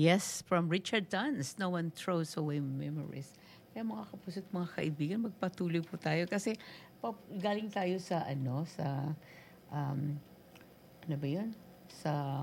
Yes, from Richard Duns, No One Throws Away Memories. Kaya mga kapuso at mga kaibigan, magpatuloy po tayo kasi galing tayo sa um, ano ba yun? Sa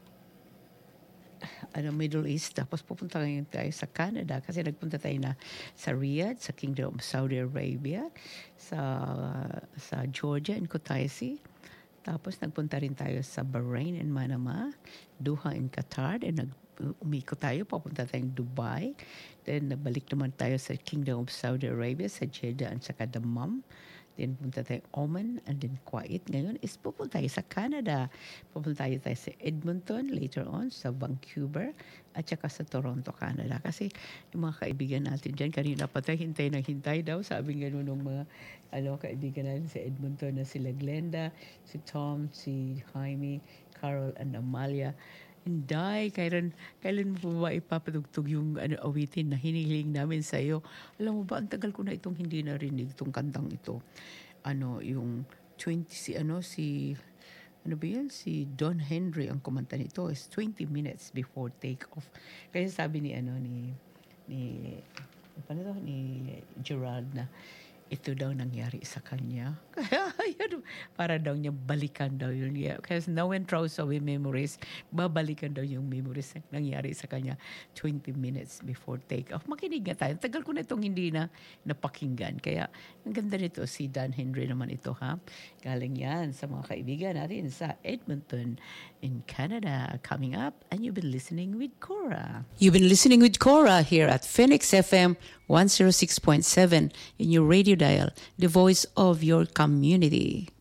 Middle East. Tapos pupunta ngayon tayo sa Canada kasi nagpunta tayo na sa Riyadh, sa Kingdom of Saudi Arabia, sa Georgia and Kutaisi. Tapos nagpunta rin tayo sa Bahrain and Manama, Doha and Qatar, and umikot tayo, papunta tayong Dubai. Then nabalik naman tayo sa Kingdom of Saudi Arabia, sa Jeddah at saka Dammam. Then punta tayo Oman and then Kuwait. Ngayon is pupunta tayo sa Canada. Pupunta tayo sa Edmonton, later on sa Vancouver at saka sa Toronto, Canada. Kasi yung mga kaibigan natin dyan, kanina pa tayo hintay daw. Sabi nga ng mga kaibigan natin sa Edmonton na sila Glenda, si Tom, si Jaime, Carol, and Amalia. Hindi, kailan mo po ba ipapatugtog yung awitin na hinihiling namin sa iyo? Alam mo ba, ang tagal ko na itong hindi narinig, itong kantang ito. Yung 20, si Don Henry ang kumanta nito is 20 minutes before take off. Kaya sabi ni Gerald na, ito daw nangyari sa kanya. Kaya para daw niya balikan daw yun. Yeah. Kasi No One Throws Away Memories, babalikan daw yung memories na nangyari sa kanya 20 minutes before take-off. Makinig nga tayo. Tagal ko na itong hindi na napakinggan. Kaya ang ganda nito, si Dan Henry naman ito, ha? Galing yan sa mga kaibigan natin sa Edmonton in Canada. Coming up, and you've been listening with Cora. You've been listening with Cora here at Phoenix FM 106.7 in your radio dial, the voice of your community.